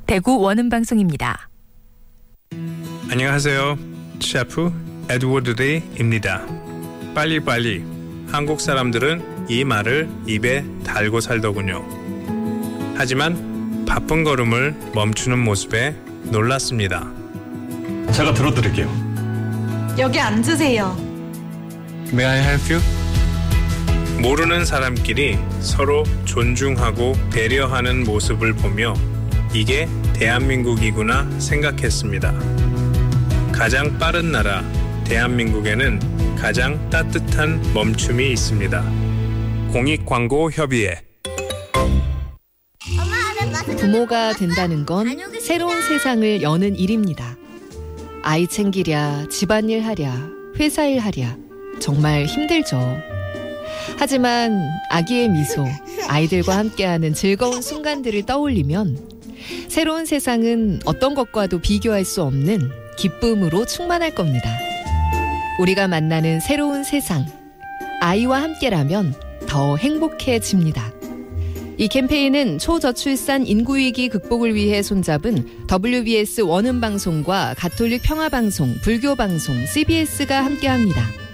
대구 원음방송입니다. 안녕하세요. 셰프 에드워드 레이입니다. 빨리빨리. 한국 사람들은 이 말을 입에 달고 살더군요. 하지만 바쁜 걸음을 멈추는 모습에 놀랐습니다. 제가 들어드릴게요. 여기 앉으세요. May I help you? 모르는 사람끼리 서로 존중하고 배려하는 모습을 보며 이게 대한민국이구나 생각했습니다. 가장 빠른 나라 대한민국에는 가장 따뜻한 멈춤이 있습니다. 공익광고협의회. 부모가 된다는 건 새로운 세상을 여는 일입니다. 아이 챙기랴, 집안일 하랴, 회사일 하랴 정말 힘들죠. 하지만 아기의 미소, 아이들과 함께하는 즐거운 순간들을 떠올리면 새로운 세상은 어떤 것과도 비교할 수 없는 기쁨으로 충만할 겁니다. 우리가 만나는 새로운 세상, 아이와 함께라면 더 행복해집니다. 이 캠페인은 초저출산 인구위기 극복을 위해 손잡은 WBS 원음방송과 가톨릭 평화방송, 불교방송, CBS가 함께합니다.